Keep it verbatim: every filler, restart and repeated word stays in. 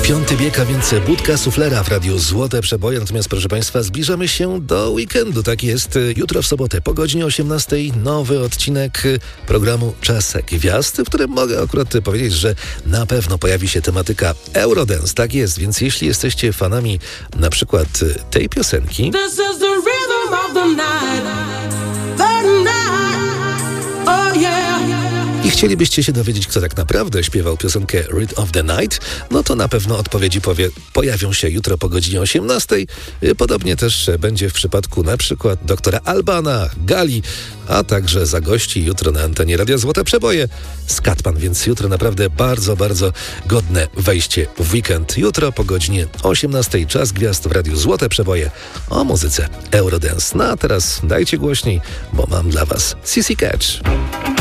Piąty bieg, a więc budka suflera w Radiu Złote Przeboje. Natomiast, proszę Państwa, zbliżamy się do weekendu. Tak jest. Jutro w sobotę po godzinie osiemnastej nowy odcinek programu Czas Gwiazd, w którym mogę akurat powiedzieć, że na pewno pojawi się tematyka Eurodance. Tak jest, więc jeśli jesteście fanami na przykład tej piosenki... This is the rhythm of the night. The night. Oh yeah. I chcielibyście się dowiedzieć, kto tak naprawdę śpiewał piosenkę Rhythm of the Night, no to na pewno odpowiedzi powie, pojawią się jutro po godzinie osiemnastej. Podobnie też będzie w przypadku na przykład doktora Albana, Gali, a także zagości jutro na antenie Radia Złote Przeboje Skatman, więc jutro naprawdę bardzo, bardzo godne wejście w weekend. Jutro po godzinie osiemnastej Czas Gwiazd w Radiu Złote Przeboje o muzyce Eurodance. No a teraz dajcie głośniej, bo mam dla Was Sissy Catch.